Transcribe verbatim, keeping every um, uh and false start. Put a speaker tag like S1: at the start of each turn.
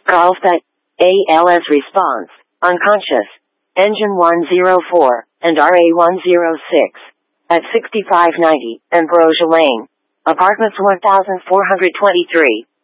S1: Carlsbad, A L S response, unconscious, engine one oh four, and R A one oh six, at sixty-five ninety, Ambrosia Lane, apartments one thousand four hundred twenty-three.